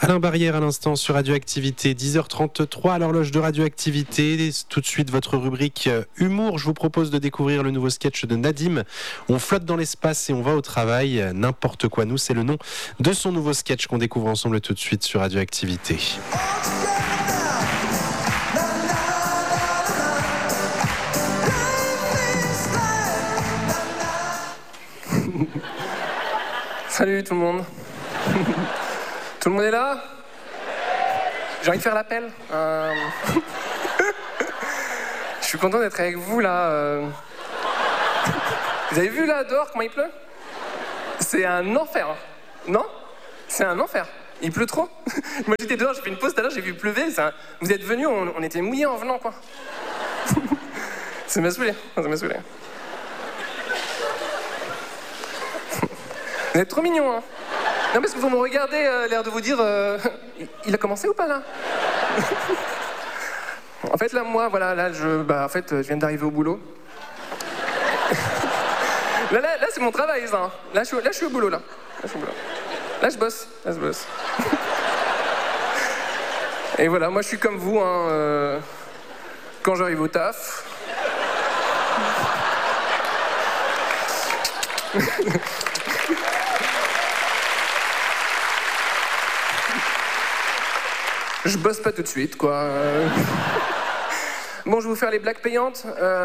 Alain Barrière à l'instant sur Radioactivité, 10h33 à l'horloge de Radioactivité. Tout de suite votre rubrique humour. Je vous propose de découvrir le nouveau sketch de Nadim. On flotte dans l'espace et on va au travail. N'importe quoi nous, c'est le nom de son nouveau sketch qu'on découvre ensemble tout de suite sur Radioactivité. Salut tout le monde. Tout le monde est là? J'ai envie de faire l'appel. Je suis content d'être avec vous là. Vous avez vu là dehors comment il pleut? C'est un enfer. Non? C'est un enfer. Il pleut trop. Moi j'étais dehors, j'ai fait une pause tout à l'heure, j'ai vu pleuver. Vous êtes venus, on était mouillés en venant quoi. Ça m'a saoulé. Ça m'a saoulé. Vous êtes trop mignons, hein. Non, parce que vous me regardez, l'air de vous dire, il a commencé ou pas, là? En fait, là, moi, voilà, là, je viens d'arriver au boulot. là, c'est mon travail, ça. Hein. Là, je suis au boulot, là. Là, je bosse. Et voilà, moi, je suis comme vous, hein. Quand j'arrive au taf... Je bosse pas tout de suite, quoi. Bon, je vais vous faire les blagues payantes.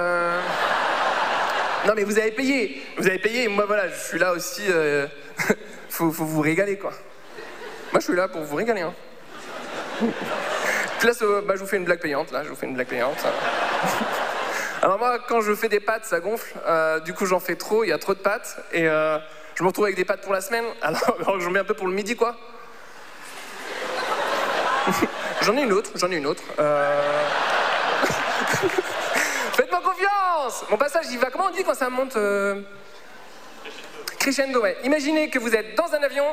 Non, mais vous avez payé. Moi, voilà, je suis là aussi. Faut vous régaler, quoi. Moi, je suis là pour vous régaler, hein. Puis là, je vous fais une blague payante, là. Alors moi, quand je fais des pâtes, ça gonfle. Du coup, j'en fais trop, il y a trop de pâtes. Et je me retrouve avec des pâtes pour la semaine. Alors j'en mets un peu pour le midi, quoi. J'en ai une autre. Faites-moi confiance. Mon passage, il va, comment on dit quand ça monte crescendo, ouais. Imaginez que vous êtes dans un avion.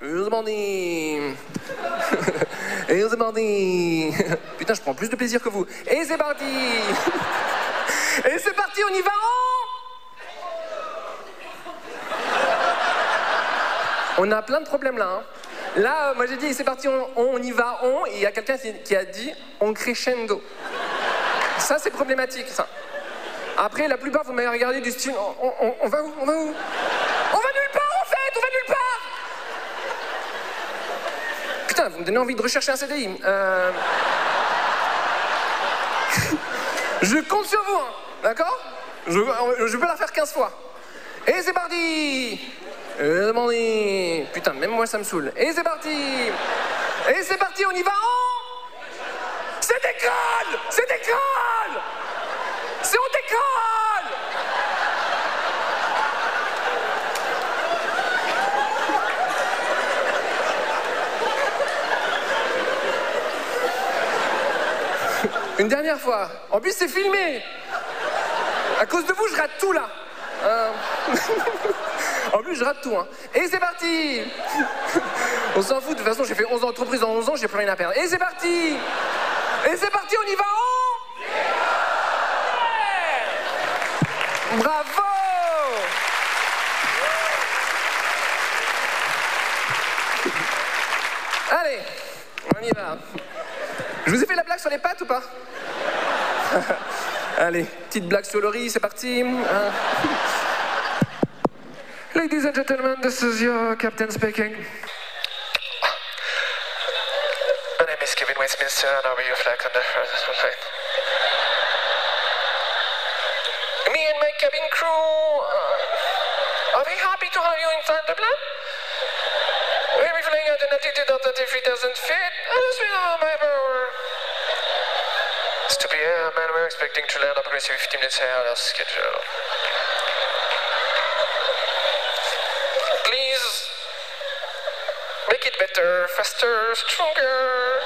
Putain, je prends plus de plaisir que vous. Et c'est parti. On y va on a plein de problèmes là, hein. Là, moi j'ai dit, c'est parti, on y va, et il y a quelqu'un qui a dit, on crescendo. Ça, c'est problématique, ça. Après, la plupart, vous m'avez regardé du style, on va où? On va nulle part, en fait, on va nulle part. Putain, vous me donnez envie de rechercher un CDI. Je compte sur vous, hein, d'accord? Je peux la faire 15 fois. Et c'est parti. Putain, même moi ça me saoule. Et c'est parti, on y va, C'est d'école. On décolle. Une dernière fois. En plus, c'est filmé. À cause de vous, je rate tout, là. En plus, je rate tout, hein. Et c'est parti. On s'en fout, de toute façon, j'ai fait 11 entreprises en 11 ans, j'ai plus rien à perdre. Et c'est parti, on y va, Bravo. Allez, on y va. Je vous ai fait la blague sur les pattes ou pas? Allez, petite blague sur le riz, c'est parti. Ladies and gentlemen, this is your captain speaking. My name is Kevin Westminster and I'll be your flag on the line. Me and my cabin crew are we happy to have you inside the plane? We'll be flying at an altitude of 33,000 feet. As we know, my power. It's 2 p.m. and we're expecting to land approximately 15 minutes ahead of schedule. Please make it better, faster, stronger.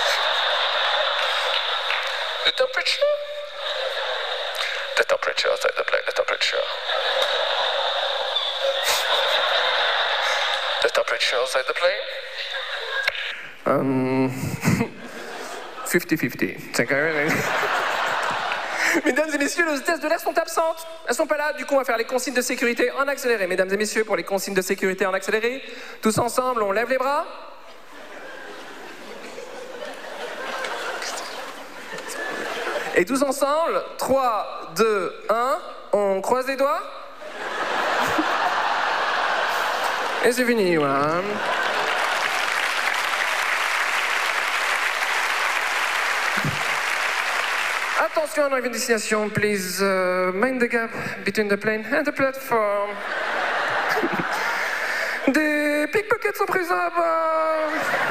The temperature? The temperature outside the plane, the temperature. The temperature outside the plane? 50-50. Thank you very much. Mesdames et messieurs, les hôtesses de l'air sont absentes. Elles sont pas là, du coup on va faire les consignes de sécurité en accéléré. Mesdames et messieurs, pour les consignes de sécurité en accéléré, tous ensemble, on lève les bras. Et tous ensemble, 3, 2, 1, on croise les doigts. Et c'est fini, voilà. Attention, on arrive à une destination, please mind the gap between the plane and the platform. Des pickpockets sont présents à bord.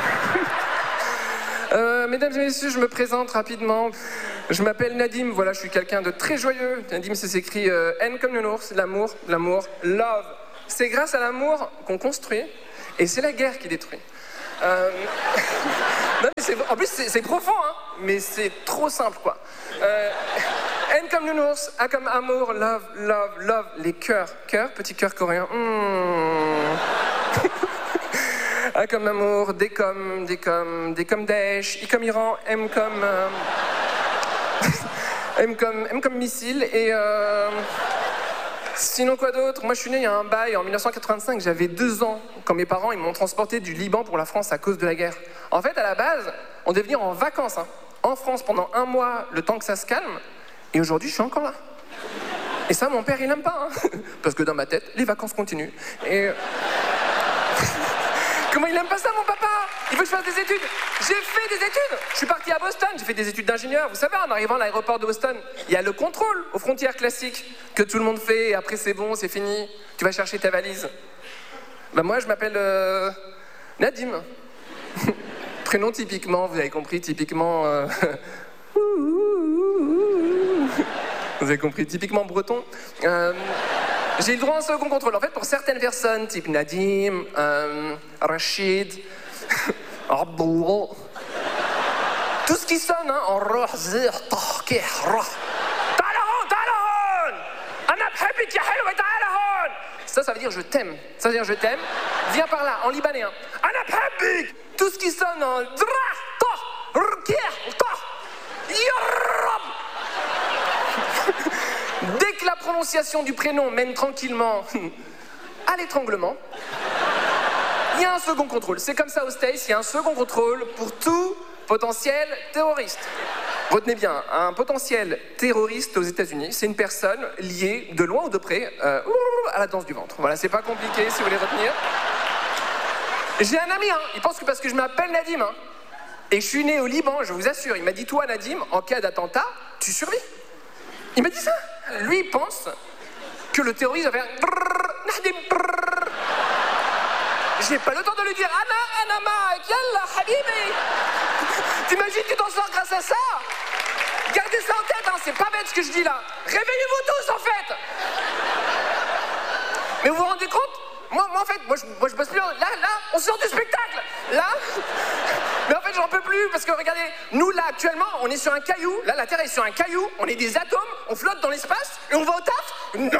Mesdames et messieurs, je me présente rapidement. Je m'appelle Nadim, voilà, je suis quelqu'un de très joyeux. Nadim, ça s'écrit N comme le nounours, l'amour, love. C'est grâce à l'amour qu'on construit, et c'est la guerre qui détruit. Non, mais en plus, c'est profond, hein, mais c'est trop simple, quoi. N comme nounours, A comme amour, love, les cœurs, petit cœur coréen. A comme amour, D comme Daesh, I comme Iran, M comme missile, et sinon quoi d'autre? Moi je suis né il y a un bail en 1985, j'avais 2 ans quand mes parents ils m'ont transporté du Liban pour la France à cause de la guerre. En fait à la base, on devait venir en vacances en France pendant 1 mois, le temps que ça se calme, et aujourd'hui je suis encore là. Et ça mon père il aime pas, parce que dans ma tête les vacances continuent. Et comment il aime pas ça, mon papa? Il veut que je fasse des études. J'ai fait des études. Je suis parti à Boston, j'ai fait des études d'ingénieur. Vous savez, en arrivant à l'aéroport de Boston, il y a le contrôle aux frontières classiques que tout le monde fait, et après c'est bon, c'est fini. Tu vas chercher ta valise. Ben moi, je m'appelle Nadim. Prénom typiquement, vous avez compris, typiquement... Vous avez compris, typiquement breton. J'ai le droit à un second contrôle. En fait, pour certaines personnes, type Nadim, Rachid, Abdullah, tout ce qui sonne, en ça veut dire je t'aime. Ça veut dire je t'aime. Viens par là, en libanais. Tout ce qui sonne en dès que la prononciation du prénom mène tranquillement à l'étranglement, il y a un second contrôle. C'est comme ça aux States, il y a un second contrôle pour tout potentiel terroriste. Retenez bien, un potentiel terroriste aux États-Unis, c'est une personne liée de loin ou de près à la danse du ventre. Voilà, c'est pas compliqué si vous voulez retenir. J'ai un ami, il pense que parce que je m'appelle Nadim, et je suis né au Liban, je vous assure, il m'a dit, toi Nadim, en cas d'attentat, tu survis. Il m'a dit ça. Lui, il pense que le terroriste va faire Nadim. J'ai pas le temps de lui dire Ana ma'ak, yalla habibi. T'imagines que tu t'en sors grâce à ça? Gardez ça en tête, c'est pas bête ce que je dis là. Réveillez-vous tous en fait. Mais vous vous rendez compte? Moi en fait, moi je bosse plus. Là, on sort du spectacle. Là. Mais en fait, j'en peux plus parce que regardez, nous là actuellement, on est sur un caillou. Là, la Terre est sur un caillou. On est des atomes. On flotte dans l'espace et on va au taf. Non.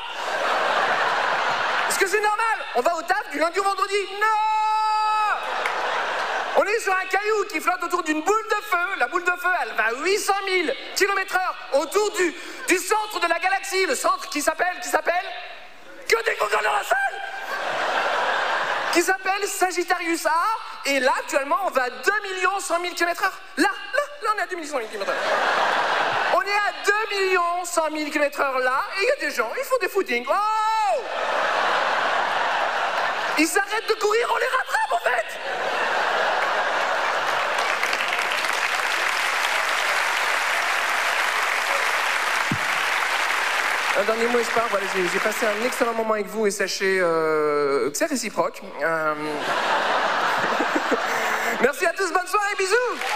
Est-ce que c'est normal? On va au taf du lundi au vendredi? Non. On est sur un caillou qui flotte autour d'une boule de feu. La boule de feu, elle va à 800 000 km/h autour du centre de la galaxie. Le centre qui s'appelle que des gros dans la salle. Qui s'appelle Sagittarius A, et là, actuellement, on va à 2 100 000 km/h. Là, on est à 2 100 000 km/h. On est à 2 100 000 km/h là, et il y a des gens, ils font des footings. Oh! Ils s'arrêtent de courir, on les rattrape, en fait! Un dernier mot, espoir. Voilà, j'ai passé un excellent moment avec vous et sachez que c'est réciproque. Merci à tous, bonne soirée, bisous.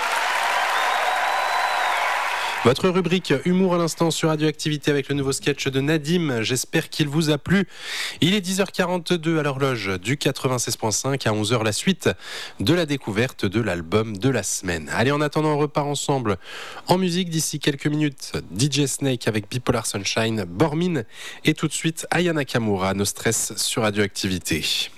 Votre rubrique Humour à l'instant sur Radioactivité avec le nouveau sketch de Nadim. J'espère qu'il vous a plu. Il est 10h42 à l'horloge du 96.5. À 11h, la suite de la découverte de l'album de la semaine. Allez, en attendant, on repart ensemble en musique. D'ici quelques minutes, DJ Snake avec Bipolar Sunshine, Bormin et tout de suite Aya Nakamura, No Stress sur Radioactivité.